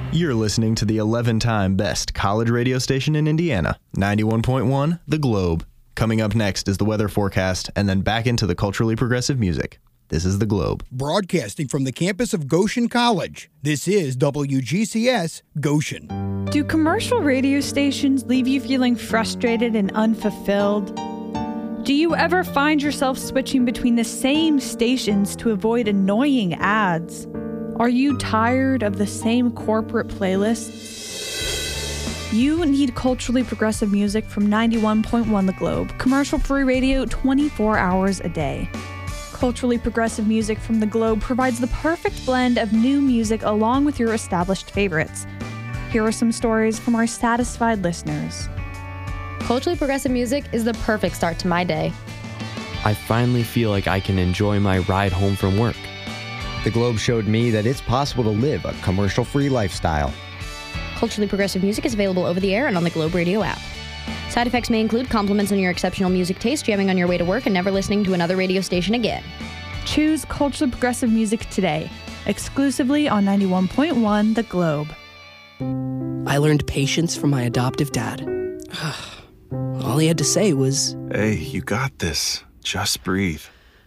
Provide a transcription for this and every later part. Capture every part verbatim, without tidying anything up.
You're listening to the eleven-time best college radio station in Indiana, ninety-one point one, The Globe. Coming up next is the weather forecast, and then back into the culturally progressive music. This is The Globe. Broadcasting from the campus of Goshen College, this is W G C S Goshen. Do commercial radio stations leave you feeling frustrated and unfulfilled? Do you ever find yourself switching between the same stations to avoid annoying ads? Are you tired of the same corporate playlists? You need culturally progressive music from ninety-one point one The Globe, commercial-free radio twenty-four hours a day. Culturally progressive music from The Globe provides the perfect blend of new music along with your established favorites. Here are some stories from our satisfied listeners. Culturally progressive music is the perfect start to my day. I finally feel like I can enjoy my ride home from work. The Globe showed me that it's possible to live a commercial-free lifestyle. Culturally progressive music is available over the air and on the Globe Radio app. Side effects may include compliments on your exceptional music taste, jamming on your way to work, and never listening to another radio station again. Choose culturally progressive music today, exclusively on ninety-one point one The Globe. I learned patience from my adoptive dad. All he had to say was, "Hey, you got this. Just breathe."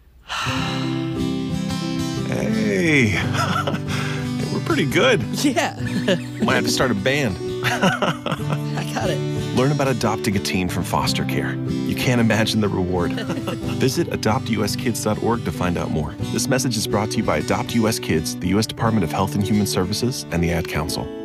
Hey, we're pretty good. Yeah. Might have to start a band. I got it. Learn about adopting a teen from foster care. You can't imagine the reward. Visit adopt u s kids dot org to find out more. This message is brought to you by Adopt U S Kids, the U S Department of Health and Human Services, and the Ad Council.